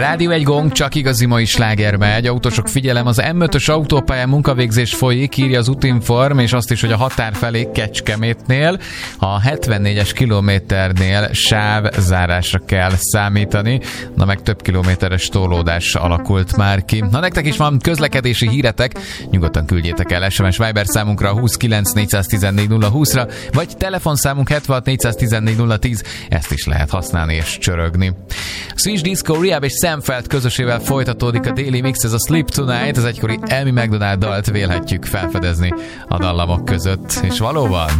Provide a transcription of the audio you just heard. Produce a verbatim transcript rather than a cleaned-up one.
Rádió egy gong, csak igazi mai sláger megy. Autósok, figyelem, az em ötös autópályán munkavégzés folyik, írja az Útinform, és azt is, hogy a határ felé Kecskemétnél a hetvennégyes kilométernél sávzárásra kell számítani. Na meg több kilométeres tolódás alakult már ki. Ha nektek is van közlekedési híretek, nyugodtan küldjétek el es em es Viber számunkra huszonkilenc négyszáztizennégy nulla húszra, vagy telefonszámunk hetvenhat négyszáztizennégy nulla tíz, ezt is lehet használni és csörögni. Switch Disco, Rehab és Sam Feld közösével folytatódik a Daily Mix, ez a Sleep Tonight, az egykori Amy McDonald dalt vélhetjük felfedezni a dallamok között. És valóban